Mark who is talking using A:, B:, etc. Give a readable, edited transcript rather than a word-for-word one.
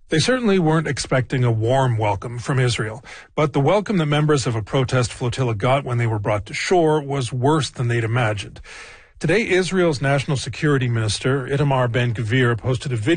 A: They certainly weren't expecting a warm welcome from Israel, but the welcome the members of a protest flotilla got when they were brought to shore was worse than they'd imagined. Today, Israel's National Security Minister, Itamar Ben-Gvir, posted a video